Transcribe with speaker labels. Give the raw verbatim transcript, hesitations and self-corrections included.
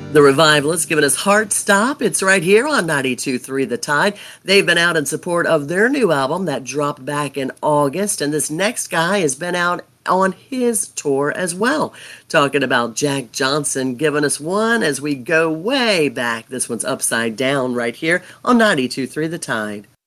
Speaker 1: The Revivalist giving us Heart Stop. It's right here on ninety-two point three The Tide. They've been out in support of their new album that dropped back in August, and this next guy has been out on his tour as well. Talking about Jack Johnson giving us one as we go way back. This one's Upside Down right here on ninety-two point three The Tide.